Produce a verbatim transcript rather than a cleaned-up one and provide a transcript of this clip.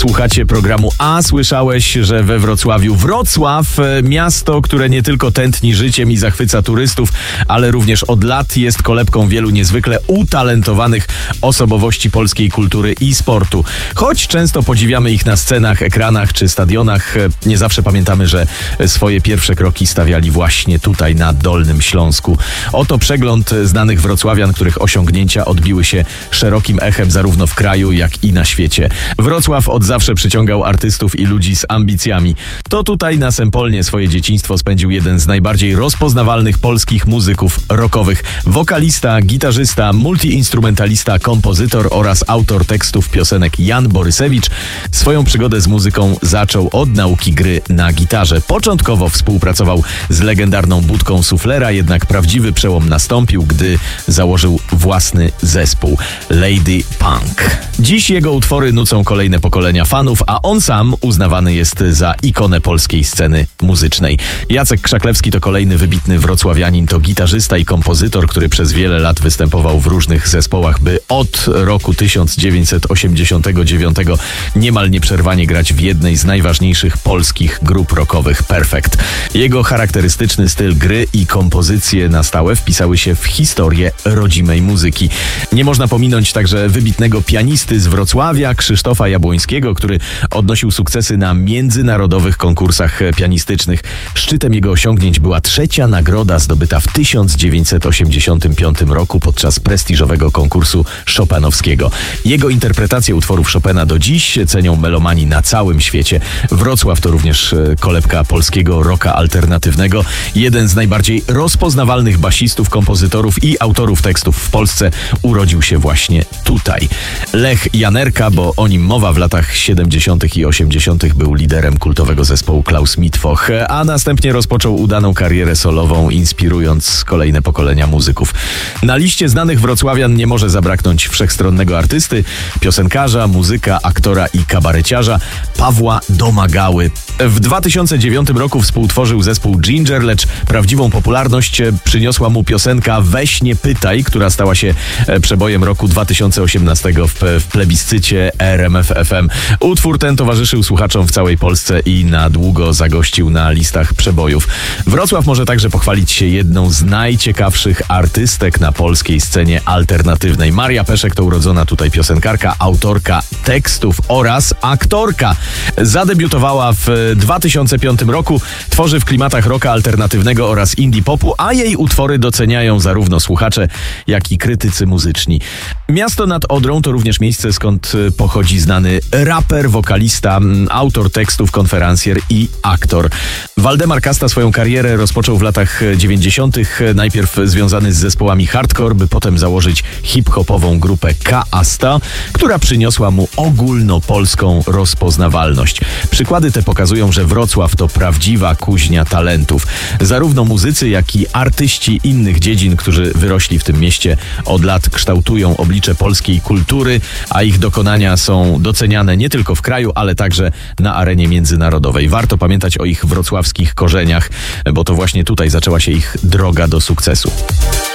Słuchacie programu A. Słyszałeś, że we Wrocławiu Wrocław, miasto, które nie tylko tętni życiem i zachwyca turystów, ale również od lat jest kolebką wielu niezwykle utalentowanych osobowości polskiej kultury i sportu. Choć często podziwiamy ich na scenach, ekranach czy stadionach, nie zawsze pamiętamy, że swoje pierwsze kroki stawiali właśnie tutaj na Dolnym Śląsku. Oto przegląd znanych wrocławian, których osiągnięcia odbiły się szerokim echem zarówno w kraju, jak i na świecie. Wrocław od zawsze przyciągał artystów i ludzi z ambicjami. To tutaj na Sempolnie swoje dzieciństwo spędził jeden z najbardziej rozpoznawalnych polskich muzyków rockowych. Wokalista, gitarzysta, multiinstrumentalista, kompozytor oraz autor tekstów piosenek Jan Borysewicz swoją przygodę z muzyką zaczął od nauki gry na gitarze. Początkowo współpracował z legendarną Budką Suflera, jednak prawdziwy przełom nastąpił, gdy założył własny zespół Lady Punk. Dziś jego utwory nucą kolejne pokolenia fanów, a on sam uznawany jest za ikonę polskiej sceny muzycznej. Jacek Krzaklewski to kolejny wybitny wrocławianin, to gitarzysta i kompozytor, który przez wiele lat występował w różnych zespołach, by od roku tysiąc dziewięćset osiemdziesiątego dziewiątego niemal nieprzerwanie grać w jednej z najważniejszych polskich grup rockowych Perfekt. Jego charakterystyczny styl gry i kompozycje na stałe wpisały się w historię rodzimej muzyki. Nie można pominąć także wybitnego pianisty z Wrocławia, Krzysztofa Jabłońskiego, który odnosił sukcesy na międzynarodowych konkursach pianistycznych. Szczytem jego osiągnięć była trzecia nagroda zdobyta w tysiąc dziewięćset osiemdziesiątym piątym roku podczas prestiżowego konkursu chopinowskiego. Jego interpretacje utworów Chopina do dziś cenią melomani na całym świecie. Wrocław to również kolebka polskiego rocka alternatywnego. Jeden z najbardziej rozpoznawalnych basistów, kompozytorów i autorów tekstów w Polsce urodził się właśnie tutaj. Lech Janerka, bo o nim mowa, w latach siedemdziesiątych i osiemdziesiątych był liderem kultowego zespołu Klaus Mitwoch, a następnie rozpoczął udaną karierę solową, inspirując kolejne pokolenia muzyków. Na liście znanych wrocławian nie może zabraknąć wszechstronnego artysty, piosenkarza, muzyka, aktora i kabareciarza Pawła Domagały. W dwa tysiące dziewiątym roku współtworzył zespół Ginger, lecz prawdziwą popularność przyniosła mu piosenka Weź nie pytaj, która stała się przebojem roku dwa tysiące osiemnastego w, w plebiscycie R M F F M. Utwór ten towarzyszył słuchaczom w całej Polsce i na długo zagościł na listach przebojów. Wrocław może także pochwalić się jedną z najciekawszych artystek na polskiej scenie alternatywnej. Maria Peszek to urodzona tutaj piosenkarka, autorka tekstów oraz aktorka. Zadebiutowała w dwa tysiące piątym roku, tworzy w klimatach rocka alternatywnego oraz indie popu, a jej utwory doceniają zarówno słuchacze, jak i krytycy muzyczni. Miasto nad Odrą to również miejsce, skąd pochodzi znany raper, wokalista, autor tekstów, konferencjer i aktor. Waldemar Kasta swoją karierę rozpoczął w latach dziewięćdziesiątych, najpierw związany z zespołami hardcore, by potem założyć hip-hopową grupę K-Asta, która przyniosła mu ogólnopolską rozpoznawalność. Przykłady te pokazują, że Wrocław to prawdziwa kuźnia talentów. Zarówno muzycy, jak i artyści innych dziedzin, którzy wyrośli w tym mieście, od lat kształtują oblicze polskiej kultury, a ich dokonania są doceniane nie tylko w kraju, ale także na arenie międzynarodowej. Warto pamiętać o ich wrocławskich korzeniach, bo to właśnie tutaj zaczęła się ich droga do sukcesu.